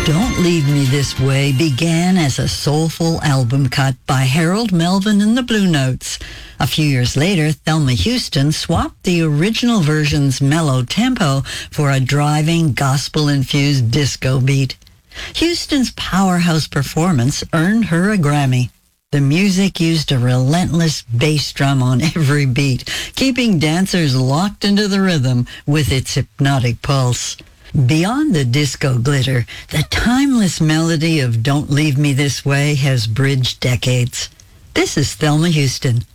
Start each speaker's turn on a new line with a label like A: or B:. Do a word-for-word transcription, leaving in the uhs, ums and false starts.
A: Don't Leave Me This Way began as a soulful album cut by Harold Melvin and the Blue Notes. A few years later, Thelma Houston swapped the original version's mellow tempo for a driving, gospel-infused disco beat. Houston's powerhouse performance earned her a Grammy. The music used a relentless bass drum on every beat, keeping dancers locked into the rhythm with its hypnotic pulse. Beyond the disco glitter, the timeless melody of Don't Leave Me This Way has bridged decades. This is Thelma Houston.